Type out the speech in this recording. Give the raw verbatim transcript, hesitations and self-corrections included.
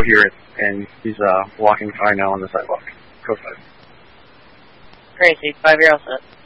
hear it, and he's uh, walking fine now on the sidewalk. Code five. Great, so five, you're all set.